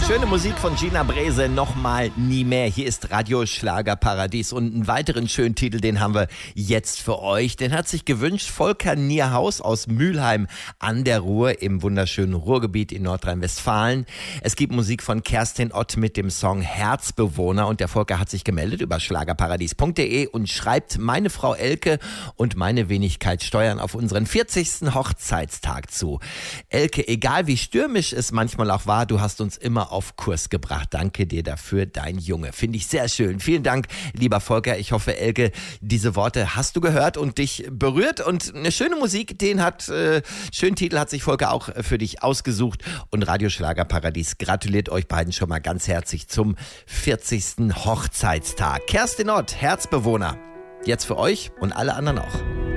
Schöne Musik von Gina Brese, nochmal nie mehr. Hier ist Radio Schlagerparadies und einen weiteren schönen Titel, den haben wir jetzt für euch. Den hat sich gewünscht Volker Nierhaus aus Mülheim an der Ruhr im wunderschönen Ruhrgebiet in Nordrhein-Westfalen. Es gibt Musik von Kerstin Ott mit dem Song Herzbewohner und der Volker hat sich gemeldet über schlagerparadies.de und schreibt: Meine Frau Elke und meine Wenigkeit steuern auf unseren 40. Hochzeitstag zu. Elke, egal wie stürmisch es manchmal auch war, du hast uns immer auf Kurs gebracht. Danke dir dafür, dein Junge. Finde ich sehr schön. Vielen Dank, lieber Volker. Ich hoffe, Elke, diese Worte hast du gehört und dich berührt. Und eine schöne Musik, schönen Titel hat sich Volker auch für dich ausgesucht. Und Radio Schlagerparadies gratuliert euch beiden schon mal ganz herzlich zum 40. Hochzeitstag. Kerstin Ott, Herzbewohner. Jetzt für euch und alle anderen auch.